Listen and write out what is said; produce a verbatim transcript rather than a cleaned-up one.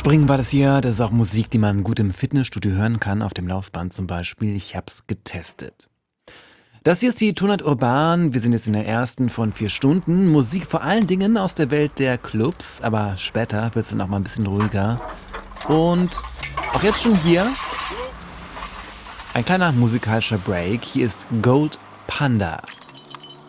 Springen war das hier. Das ist auch Musik, die man gut im Fitnessstudio hören kann, auf dem Laufband zum Beispiel. Ich hab's getestet. Das hier ist die Tonart Urban. Wir sind jetzt in der ersten von vier Stunden. Musik vor allen Dingen aus der Welt der Clubs, aber später wird es dann auch mal ein bisschen ruhiger. Und auch jetzt schon hier ein kleiner musikalischer Break. Hier ist Gold Panda.